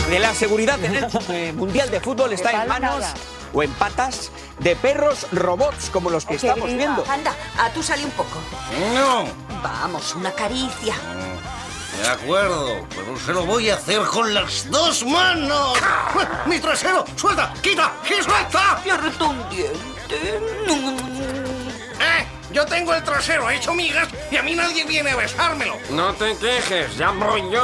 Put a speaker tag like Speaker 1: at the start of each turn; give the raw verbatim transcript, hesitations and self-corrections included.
Speaker 1: de la seguridad en el eh, Mundial de Fútbol está en manos o en patas de perros robots como los que estamos viendo.
Speaker 2: Anda, a tú sale un poco.
Speaker 3: No.
Speaker 2: Vamos, una caricia.
Speaker 3: De acuerdo, pero se lo voy a hacer con las dos manos. ¡Mi trasero! ¡Suelta! ¡Quita! ¡Que suelta!
Speaker 2: Le reto un diente.
Speaker 3: ¡Eh! Yo tengo el trasero hecho migas y a mí nadie viene a besármelo.
Speaker 4: No te quejes, ya voy yo.